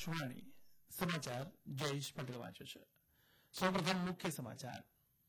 આકાશવાણી સમાચાર જયેશ પટેલ વાંચે છે. સૌપ્રથમ મુખ્ય સમાચાર.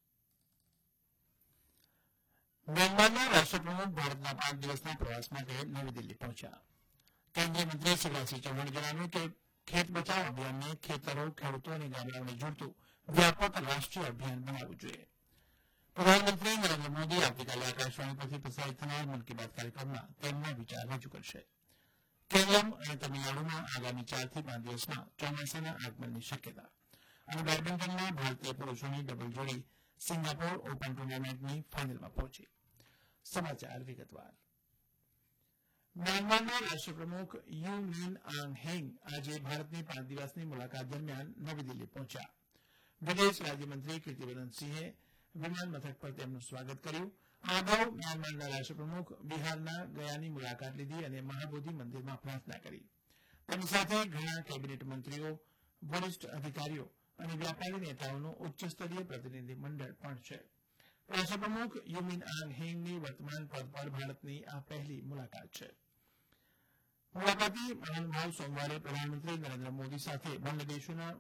મ્યાનમારના રાષ્ટ્રપ્રમુખ ભારતના 5 દિવસના પ્રવાસ માટે નવી દિલ્હી પહોંચ્યા. કેન્દ્રીય મંત્રી શિવરાજસિંહ ચૌહાણે જણાવ્યું કે ખેત બચાવ અભિયાનને ખેતરો, ખેડૂતો અને ગામડાઓને જોડતું વ્યાપક રાષ્ટ્રીય અભિયાન બનાવવું જોઈએ. પ્રધાનમંત્રી નરેન્દ્ર મોદી આવતીકાલે આકાશવાણી પરથી પ્રસારિત થનાર મન કી બાત કાર્યક્રમમાં તેમના વિચાર રજૂ કરશે. કેરળ અને તમિલનાડુમાં આગામી 4 થી 5 દિવસમાં ચોમાસાના આગમનની શક્યતા. અને બેડમિન્ટનમાં ભારતીય પુરુષોની ડબલ જોડી સિંગાપોર ઓપન ટુર્નામેન્ટની ફાઇનલમાં પહોંચી. સમાચાર વિગતવાર. મ્યાનમારના રાષ્ટ્રપ્રમુખ યુ મિન આંગ હેંગ આજે ભારતની 5 દિવસની મુલાકાત દરમિયાન નવી દિલ્હી પહોંચ્યા. વિદેશ રાજ્યમંત્રી કીર્તિવર્ધનસિંહે વિમાન મથક પર તેમનું સ્વાગત કર્યું. આ અગાઉ મ્યાનમારના રાષ્ટ્રપ્રમુખ બિહારના ગયાની મુલાકાત લીધી અને મહાબોધિ મંદિરમાં પ્રાર્થના કરી. તેમની સાથે ઘણા કેબિનેટ મંત્રીઓ, વરિષ્ઠ અધિકારીઓ અને વ્યાપારી નેતાઓનું ઉચ્ચસ્તરીય પ્રતિનિધિ મંડળ પણ છે. રાષ્ટ્રપ્રમુખ યુમિન આંગ હેંગની વર્તમાન પદ પર ભારતની આ પહેલી મુલાકાત છે. મુલાકાતી મહાનુભાવ સોમવારે પ્રધાનમંત્રી નરેન્દ્ર મોદી સાથે બંને દેશોના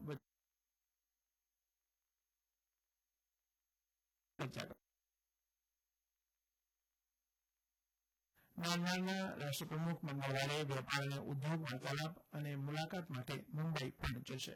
મ્યાનમારના રાષ્ટ્રપ્રમુખ મંગળવારે વેપાર અને ઉદ્યોગ વાર્તાલાપ અને મુલાકાત માટે મુંબઈ પણ જશે.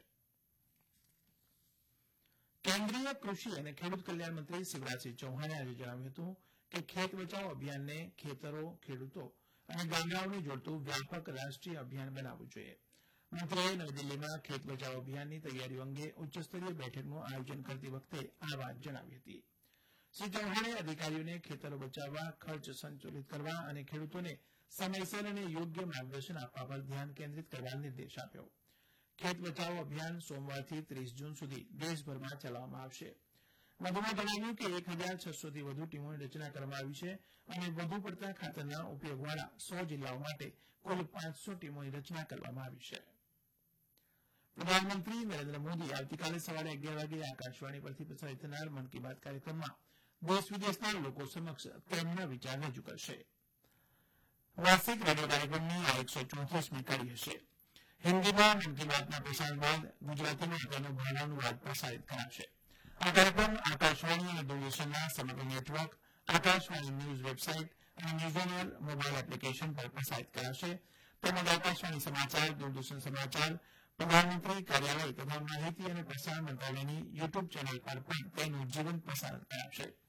કેન્દ્રીય કૃષિ અને ખેડૂત કલ્યાણ મંત્રી શિવરાજસિંહ ચૌહાણે આજે જણાવ્યું હતું કે ખેત બચાવ અભિયાનને ખેતરો, ખેડૂતો અને ગામડાઓને જોડતું વ્યાપક રાષ્ટ્રીય અભિયાન બનાવવું જોઈએ. મંત્રીએ નવી દિલ્હીમાં ખેત બચાવ અભિયાનની તૈયારીઓ અંગે ઉચ્ચસ્તરીય બેઠકનું આયોજન કરતી વખતે આ વાત જણાવી હતી. શ્રી ચૌહાણે અધિકારીઓને ખેતરો બચાવવા, ખર્ચ સંતુલિત કરવા અને ખેડૂતોને સમયસર અને યોગ્ય માર્ગદર્શન આપવા પર ધ્યાન કેન્દ્રિત કરવા નિર્દેશ આપ્યો. ખેત બચાવો અભિયાન સોમવારથી 30 જૂન સુધી દેશભરમાં ચલાવવામાં આવશે. વધુમાં જણાવ્યું કે 1,600થી વધુ ટીમોની રચના કરવામાં આવી છે અને વધુ પડતા ખાતરના ઉપયોગવાળા 100 જિલ્લાઓ માટે કુલ 500 ટીમોની રચના કરવામાં આવી છે. પ્રધાનમંત્રી નરેન્દ્ર મોદી આવતીકાલે સવારે 11 વાગે આકાશવાણી પરથી પ્રસારિત થનાર મન કી બાત કાર્યક્રમમાં દેશ વિદેશના લોકો સમક્ષ તેમના વિચાર રજૂ કરશે. વાર્ષિક રેડિયો કાર્યક્રમની આ 134મી કડી હશે. હિન્દીમાં મન કી બાતના પ્રસારણ બાદ ગુજરાતીમાં તેનો ભાવાનુવાદ પ્રસારિત કરાશે. આ કાર્યક્રમ આકાશવાણી અને દૂરદર્શનના સમગ્ર નેટવર્ક, આકાશવાણી ન્યૂઝ વેબસાઇટ અને news on air mobile application પર પ્રસારિત કરાશે. તેમજ આકાશવાણી સમાચાર, દૂરદર્શન સમાચાર, પ્રધાનમંત્રી કાર્યાલય તથા માહિતી અને પ્રસારણ મંત્રાલયની યુટ્યુબ ચેનલ પર પણ તેનું જીવંત પ્રસારણ કરાશે.